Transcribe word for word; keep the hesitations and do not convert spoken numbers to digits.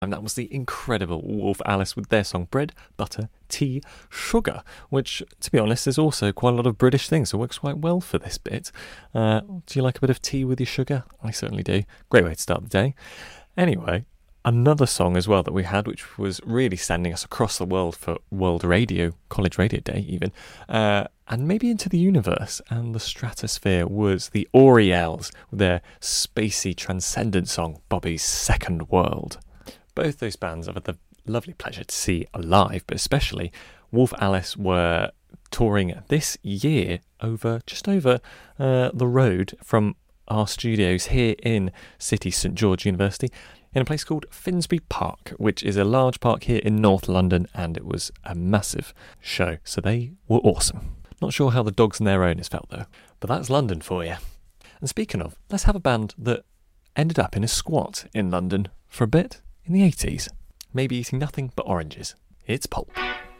And that was the incredible Wolf Alice with their song Bread, Butter, Tea, Sugar, which, to be honest, is also quite a lot of British things, so it works quite well for this bit. Uh, do you like a bit of tea with your sugar? I certainly do. Great way to start the day. Anyway, another song as well that we had, which was really sending us across the world for World Radio, College Radio Day even, uh, and maybe into the universe and the stratosphere, was the Oriels with their spacey transcendent song, Bobby's Second World. Both those bands I've had the lovely pleasure to see alive, but especially Wolf Alice were touring this year over, just over uh, the road from our studios here in City St George University, in a place called Finsbury Park, which is a large park here in North London, and it was a massive show, so they were awesome. Not sure how the dogs and their owners felt though, but that's London for you. And speaking of, let's have a band that ended up in a squat in London for a bit in the eighties, maybe eating nothing but oranges. It's Pulp.